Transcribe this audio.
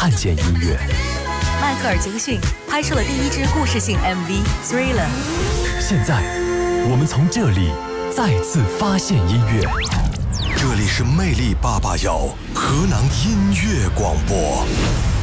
看见音乐。 迈克尔·杰克逊拍摄了第一支故事性 MV《Thriller》。 现在，我们从这里再次发现音乐。 这里是魅力881河南音乐广播。